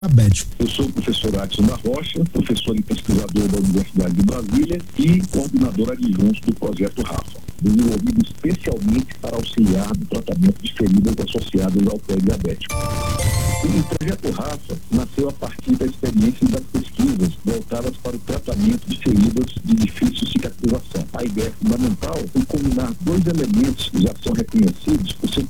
diabético. Eu sou o professor Adson da Rocha, professor e pesquisador da Universidade de Brasília e coordenador adjunto do projeto RAFA, desenvolvido especialmente para auxiliar no tratamento de feridas associadas ao pé diabético. O projeto RAFA nasceu a partir da experiência das pesquisas voltadas para o tratamento de feridas de difícil cicatrização. A ideia fundamental é combinar dois elementos que já são reconhecidos por seu